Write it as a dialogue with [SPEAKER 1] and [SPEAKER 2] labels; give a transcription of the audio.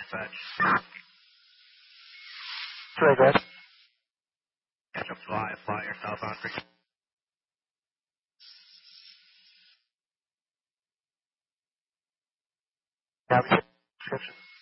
[SPEAKER 1] Dispatch.
[SPEAKER 2] Very good.
[SPEAKER 1] Catch up fly yourself on for
[SPEAKER 2] Copy. Description.